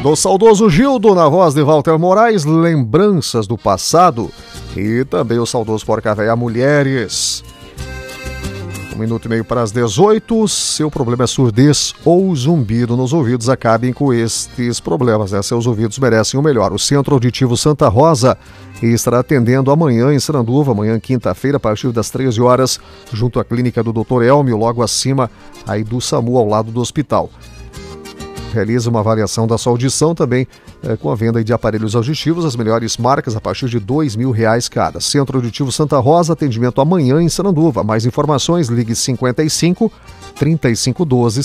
Do saudoso Gildo, na voz de Walter Moraes, lembranças do passado. E também o saudoso Porca Véia Mulheres. 1 minuto e meio para as 18. Seu problema é surdez ou zumbido nos ouvidos, acabem com estes problemas, né? Seus ouvidos merecem o melhor. O Centro Auditivo Santa Rosa estará atendendo amanhã em Saranduva, amanhã quinta-feira, a partir das 13 horas, junto à clínica do Dr. Elmio, logo acima aí do SAMU, ao lado do hospital. Realiza uma avaliação da sua audição também com a venda de aparelhos auditivos, as melhores marcas a partir de R$2.000 cada. Centro Auditivo Santa Rosa, atendimento amanhã em Saranduva. Mais informações, ligue 55 3512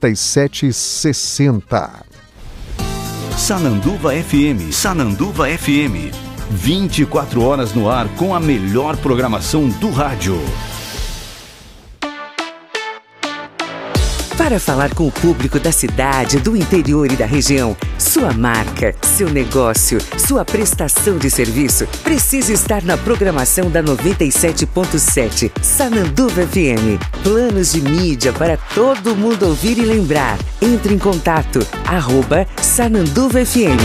5760. Sananduva FM, Sananduva FM. 24 horas no ar com a melhor programação do rádio. Para falar com o público da cidade, do interior e da região, sua marca, seu negócio, sua prestação de serviço precisa estar na programação da 97.7 Sananduva FM. Planos de mídia para todo mundo ouvir e lembrar. Entre em contato, @Sananduva FM.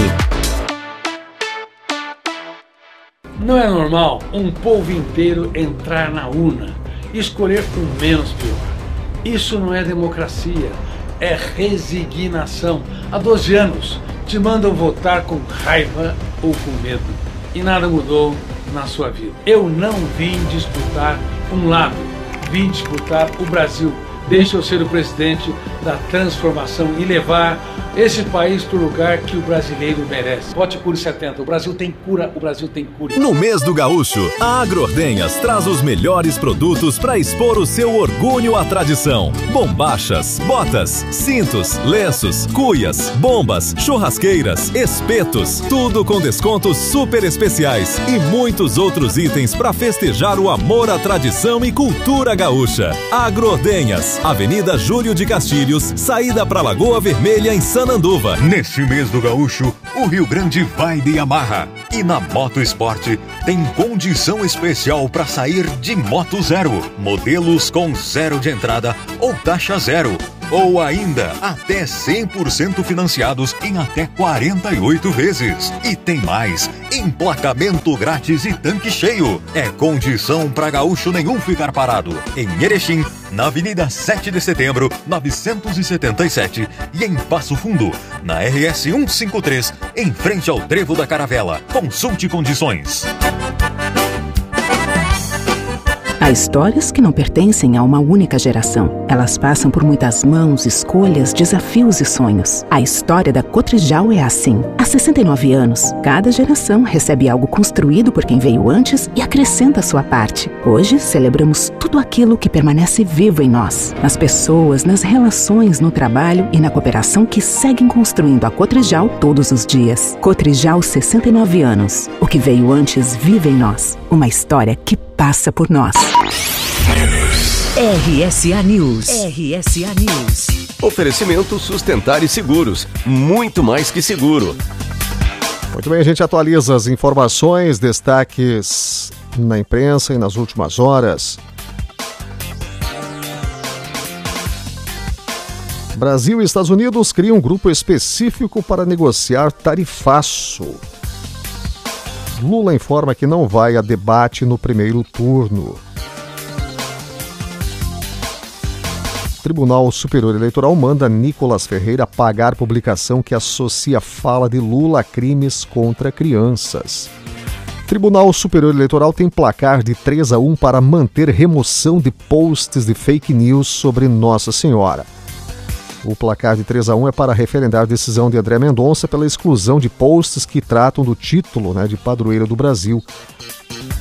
Não é normal um povo inteiro entrar na urna e escolher o menos pior. Isso não é democracia, é resignação. Há 12 anos te mandam votar com raiva ou com medo e nada mudou na sua vida. Eu não vim disputar um lado, vim disputar o Brasil. Deixa eu ser o presidente da transformação e levar esse país para o lugar que o brasileiro merece. Vote Cure 70. O Brasil tem cura, o Brasil tem cura. No mês do Gaúcho, a Agroordenhas traz os melhores produtos para expor o seu orgulho à tradição. Bombachas, botas, cintos, lenços, cuias, bombas, churrasqueiras, espetos, tudo com descontos super especiais e muitos outros itens para festejar o amor à tradição e cultura gaúcha. Agroordenhas, Avenida Júlio de Castilhos, saída para Lagoa Vermelha, em Sananduva. Neste mês do Gaúcho, o Rio Grande vai de Yamaha. E na Moto Esporte tem condição especial para sair de Moto Zero. Modelos com zero de entrada ou taxa zero. Ou ainda, até 100% financiados em até 48 vezes. E tem mais, emplacamento grátis e tanque cheio. É condição para gaúcho nenhum ficar parado. Em Erechim, na Avenida 7 de Setembro, 977. E em Passo Fundo, na RS 153, em frente ao Trevo da Caravela. Consulte condições. Há histórias que não pertencem a uma única geração. Elas passam por muitas mãos, escolhas, desafios e sonhos. A história da Cotrijal é assim. Há 69 anos, cada geração recebe algo construído por quem veio antes e acrescenta a sua parte. Hoje, celebramos tudo aquilo que permanece vivo em nós. Nas pessoas, nas relações, no trabalho e na cooperação que seguem construindo a Cotrijal todos os dias. Cotrijal, 69 anos. O que veio antes vive em nós. Uma história que passa por nós. RSA News. RSA News. Oferecimento Sustentar e Seguros. Muito mais que seguro. Muito bem, a gente atualiza as informações, destaques na imprensa e nas últimas horas. Brasil e Estados Unidos criam um grupo específico para negociar tarifaço. Lula informa que não vai a debate no primeiro turno. Tribunal Superior Eleitoral manda Nicolas Ferreira apagar publicação que associa fala de Lula a crimes contra crianças. Tribunal Superior Eleitoral tem placar de 3-1 para manter remoção de posts de fake news sobre Nossa Senhora. O placar de 3-1 é para referendar a decisão de André Mendonça pela exclusão de posts que tratam do título, de padroeira do Brasil.